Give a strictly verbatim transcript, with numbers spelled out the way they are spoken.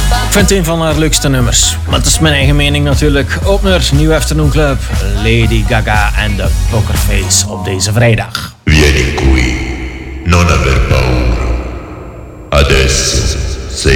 Ik vind het een van haar leukste nummers. Maar het is mijn eigen mening natuurlijk. Opener, New Afternoon Club, Lady Gaga en de Pokerface op deze vrijdag. Vieni qui, non aver